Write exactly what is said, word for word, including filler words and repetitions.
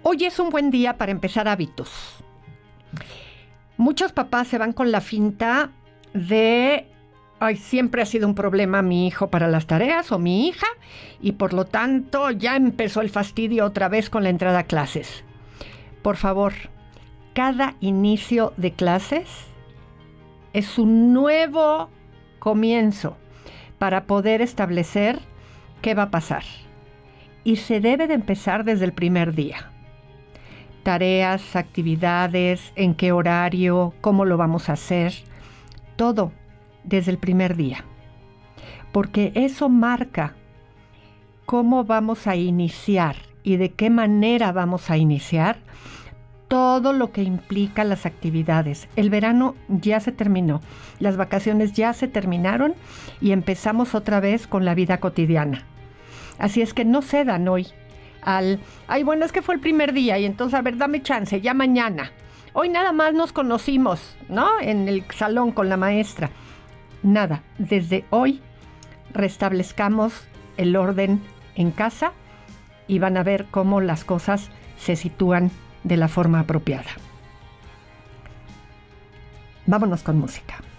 Hoy es un buen día para empezar hábitos. Muchos papás se van con la finta de, ay, siempre ha sido un problema mi hijo para las tareas o mi hija, y por lo tanto ya empezó el fastidio otra vez con la entrada a clases. Por favor, cada inicio de clases es un nuevo comienzo para poder establecer qué va a pasar. Y se debe de empezar desde el primer día. Tareas, actividades, en qué horario, cómo lo vamos a hacer, todo desde el primer día. Porque eso marca cómo vamos a iniciar y de qué manera vamos a iniciar todo lo que implica las actividades. El verano ya se terminó, las vacaciones ya se terminaron y empezamos otra vez con la vida cotidiana. Así es que no cedan hoy al, ay, bueno, es que fue el primer día y entonces, a ver, dame chance, ya mañana. Hoy nada más nos conocimos, ¿no? En el salón con la maestra. Nada, desde hoy restablezcamos el orden en casa y van a ver cómo las cosas se sitúan de la forma apropiada. Vámonos con música.